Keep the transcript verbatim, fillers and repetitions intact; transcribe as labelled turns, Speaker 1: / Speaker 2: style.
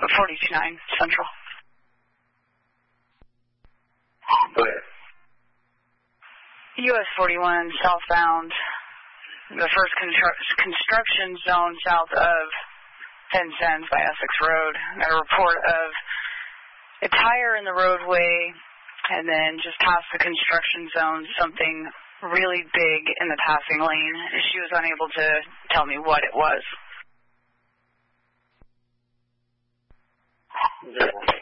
Speaker 1: forty-two nine Central.
Speaker 2: Go ahead.
Speaker 1: U S forty-one southbound, the first constru- construction zone south of Vincennes by Essex Road. A report of a tire in the roadway, and then just past the construction zone, something really big in the passing lane. She was unable to tell me what it was.
Speaker 2: Yeah.